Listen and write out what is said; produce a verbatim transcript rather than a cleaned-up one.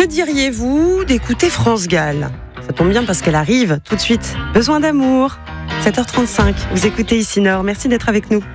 Me diriez-vous d'écouter France Gall ? Ça tombe bien parce qu'elle arrive tout de suite. Besoin d'amour. sept heures trente-cinq, vous écoutez Ici Nord. Merci d'être avec nous.